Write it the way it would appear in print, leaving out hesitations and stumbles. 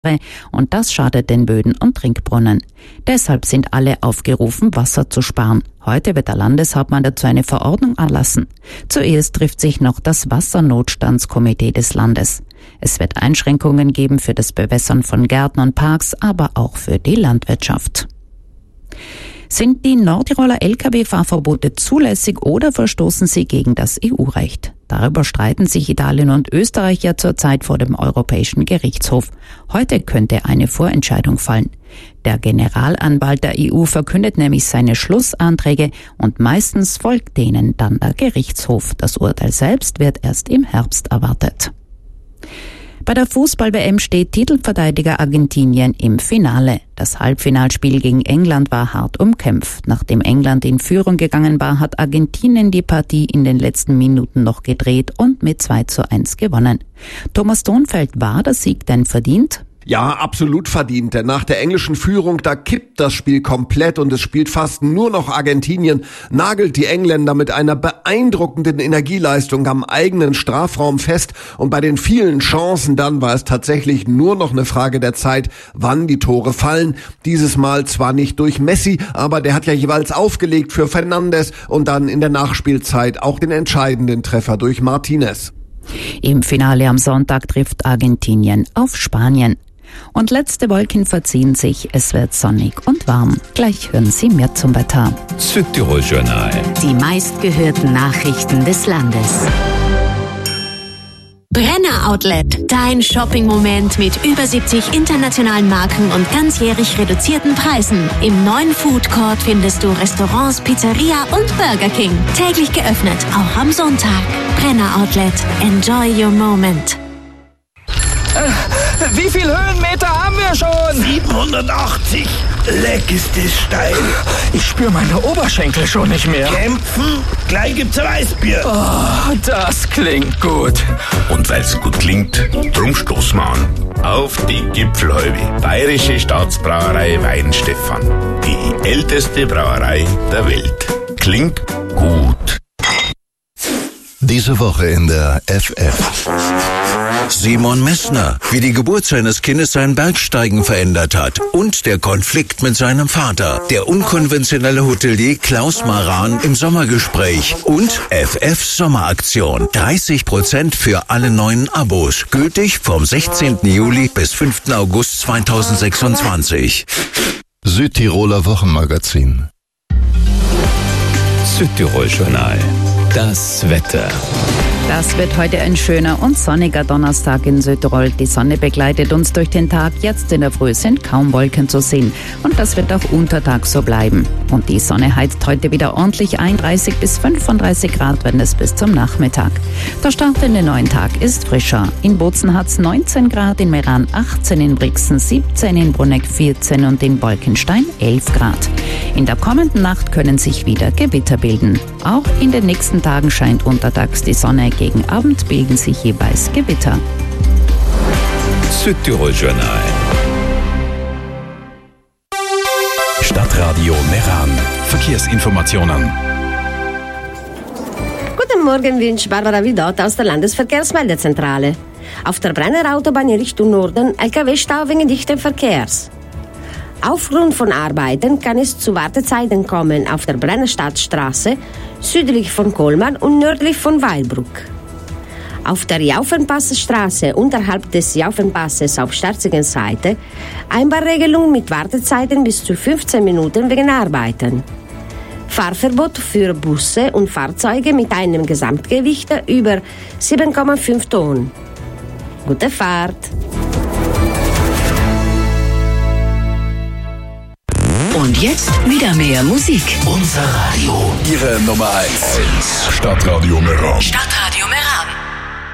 und das schadet den Böden und Trinkbrunnen. Deshalb sind alle aufgerufen, Wasser zu sparen. Heute wird der Landeshauptmann dazu eine Verordnung erlassen. Zuerst trifft sich noch das Wassernotstandskomitee des Landes. Es wird Einschränkungen geben für das Bewässern von Gärten und Parks, aber auch für die Landwirtschaft. Sind die Nordtiroler Lkw-Fahrverbote zulässig oder verstoßen sie gegen das EU-Recht? Darüber streiten sich Italien und Österreich ja zurzeit vor dem Europäischen Gerichtshof. Heute könnte eine Vorentscheidung fallen. Der Generalanwalt der EU verkündet nämlich seine Schlussanträge und meistens folgt denen dann der Gerichtshof. Das Urteil selbst wird erst im Herbst erwartet. Bei der Fußball-WM steht Titelverteidiger Argentinien im Finale. Das Halbfinalspiel gegen England war hart umkämpft. Nachdem England in Führung gegangen war, hat Argentinien die Partie in den letzten Minuten noch gedreht und mit 2:1 gewonnen. Thomas Thonfeld, war der Sieg denn verdient? Ja, absolut verdient, denn nach der englischen Führung, da kippt das Spiel komplett und es spielt fast nur noch Argentinien, nagelt die Engländer mit einer beeindruckenden Energieleistung am eigenen Strafraum fest und bei den vielen Chancen dann war es tatsächlich nur noch eine Frage der Zeit, wann die Tore fallen. Dieses Mal zwar nicht durch Messi, aber der hat ja jeweils aufgelegt für Fernandes und dann in der Nachspielzeit auch den entscheidenden Treffer durch Martinez. Im Finale am Sonntag trifft Argentinien auf Spanien. Und letzte Wolken verziehen sich, es wird sonnig und warm. Gleich hören Sie mehr zum Wetter. Südtirol Journal. Die meistgehörten Nachrichten des Landes. Brenner Outlet, dein Shopping-Moment mit über 70 internationalen Marken und ganzjährig reduzierten Preisen. Im neuen Food Court findest du Restaurants, Pizzeria und Burger King. Täglich geöffnet, auch am Sonntag. Brenner Outlet, enjoy your moment. Wie viel Höhenmeter haben wir schon? 780. Leck ist das steil. Ich spüre meine Oberschenkel schon nicht mehr. Kämpfen? Gleich gibt's ein Weißbier. Oh, das klingt gut. Und weil's gut klingt, drum stoßen wir an. Auf die Gipfelhäube. Bayerische Staatsbrauerei Weihenstephan. Die älteste Brauerei der Welt. Klingt gut. Diese Woche in der FF. Simon Messner, wie die Geburt seines Kindes sein Bergsteigen verändert hat und der Konflikt mit seinem Vater. Der unkonventionelle Hotelier Klaus Maran im Sommergespräch und FF Sommeraktion. 30% für alle neuen Abos. Gültig vom 16. Juli bis 5. August 2026. Südtiroler Wochenmagazin. Südtirol Journal. Das Wetter. Das wird heute ein schöner und sonniger Donnerstag in Südtirol. Die Sonne begleitet uns durch den Tag. Jetzt in der Früh sind kaum Wolken zu sehen. Und das wird auch untertags so bleiben. Und die Sonne heizt heute wieder ordentlich ein. 30 bis 35 Grad werden es bis zum Nachmittag. Der Start in den neuen Tag ist frischer. In Bozen hat es 19 Grad, in Meran 18, in Brixen 17, in Bruneck 14 und in Bolkenstein 11 Grad. In der kommenden Nacht können sich wieder Gewitter bilden. Auch in den nächsten Tagen scheint untertags die Sonne. Gegen Abend bilden sich jeweils Gewitter. Südtirol Journal. Stadtradio Meran. Verkehrsinformationen. Guten Morgen, wünscht Barbara Vidot aus der Landesverkehrsmeldezentrale. Auf der Brenner Autobahn in Richtung Norden LKW-Stau wegen dichten Verkehrs. Aufgrund von Arbeiten kann es zu Wartezeiten kommen auf der Brenner Stadtstraße, südlich von Colmar und nördlich von Weilbruck. Auf der Jaufenpassstraße unterhalb des Jaufenpasses auf Starzigen Seite Einbahnregelung mit Wartezeiten bis zu 15 Minuten wegen Arbeiten. Fahrverbot für Busse und Fahrzeuge mit einem Gesamtgewicht über 7,5 Tonnen. Gute Fahrt! Und jetzt wieder mehr Musik. Unser Radio. Ihre Nummer 1. Stadtradio Meran. Stadtradio Meran.